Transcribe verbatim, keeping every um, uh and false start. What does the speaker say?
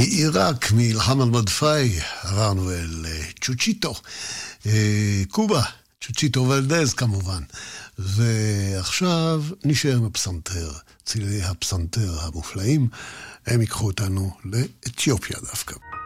מעיראק, מלחם אל-מדפאי, עברנו אל צ'וצ'יטו, קובה, צ'וצ'יטו ולדז כמובן. ועכשיו נשאר עם הפסנתר, צילי הפסנתר המופלאים, הם ייקחו אותנו לאתיופיה דווקא.